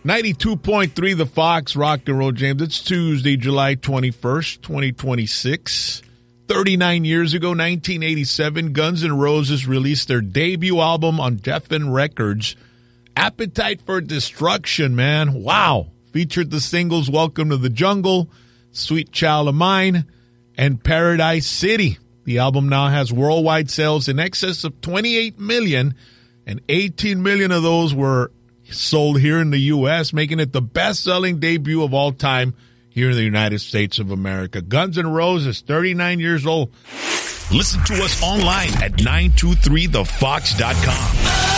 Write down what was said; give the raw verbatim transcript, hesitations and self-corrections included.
ninety-two point three The Fox, Rock and Roll James. It's Tuesday, July twenty-first, twenty twenty-six. thirty-nine years ago, nineteen eighty-seven, Guns N' Roses released their debut album on Geffen Records, Appetite for Destruction, man. Wow. Featured the singles Welcome to the Jungle, Sweet Child of Mine, and Paradise City. The album now has worldwide sales in excess of twenty-eight million, and eighteen million of those were sold here in the U S, making it the best-selling debut of all time here in the United States of America. Guns N' Roses, thirty-nine years old. Listen to us online at nine two three the fox dot com.